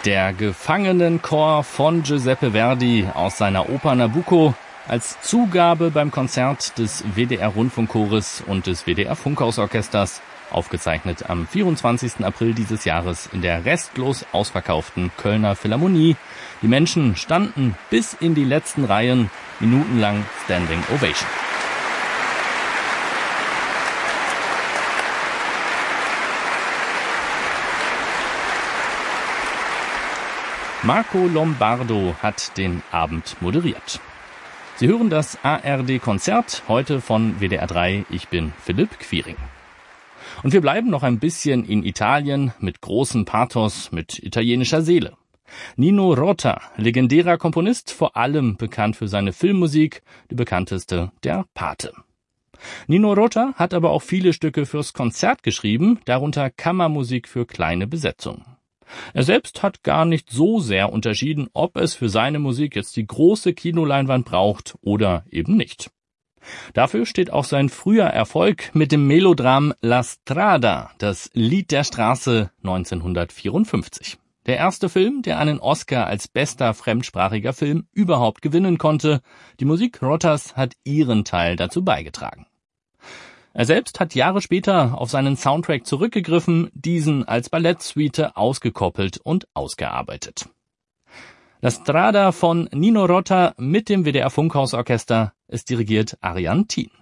Der Gefangenenchor von Giuseppe Verdi aus seiner Oper Nabucco als Zugabe beim Konzert des WDR-Rundfunkchores und des WDR-Funkhausorchesters, aufgezeichnet am 24. April dieses Jahres in der restlos ausverkauften Kölner Philharmonie. Die Menschen standen bis in die letzten Reihen, minutenlang Standing Ovation. Marco Lombardo hat den Abend moderiert. Sie hören das ARD-Konzert, heute von WDR 3. Ich bin Philipp Quiring. Und wir bleiben noch ein bisschen in Italien mit großem Pathos, mit italienischer Seele. Nino Rota, legendärer Komponist, vor allem bekannt für seine Filmmusik, die bekannteste der Pate. Nino Rota hat aber auch viele Stücke fürs Konzert geschrieben, darunter Kammermusik für kleine Besetzungen. Er selbst hat gar nicht so sehr unterschieden, ob es für seine Musik jetzt die große Kinoleinwand braucht oder eben nicht. Dafür steht auch sein früher Erfolg mit dem Melodram La Strada, das Lied der Straße 1954. Der erste Film, der einen Oscar als bester fremdsprachiger Film überhaupt gewinnen konnte. Die Musik Rotas hat ihren Teil dazu beigetragen. Er selbst hat Jahre später auf seinen Soundtrack zurückgegriffen, diesen als Ballettsuite ausgekoppelt und ausgearbeitet. La Strada von Nino Rota mit dem WDR Funkhausorchester ist dirigiert Ariane Thien.